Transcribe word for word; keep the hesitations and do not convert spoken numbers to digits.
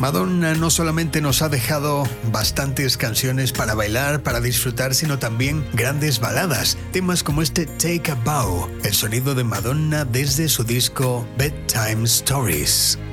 Madonna no solamente nos ha dejado bastantes canciones para bailar, para disfrutar, sino también grandes baladas, temas como este Take a Bow, el sonido de Madonna desde su disco Bedtime Stories.